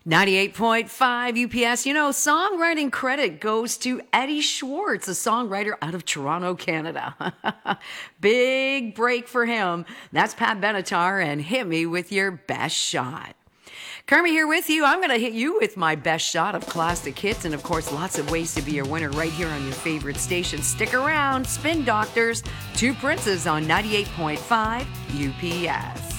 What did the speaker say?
98.5 UPS. You know, songwriting credit goes to Eddie Schwartz, a songwriter out of Toronto, Canada. Big break for him. That's Pat Benatar and Hit Me With Your Best Shot. Carmi here with you. I'm going to hit you with my best shot of classic hits and, of course, lots of ways to be a winner right here on your favorite station. Stick around. Spin Doctors, Two Princes on 98.5 UPS.